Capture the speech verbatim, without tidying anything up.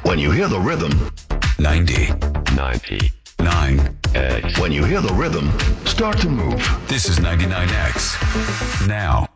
When you hear the rhythm, ninety. ninety. nine. X. When you hear the rhythm, start to move. This is ninety-nine X. Now.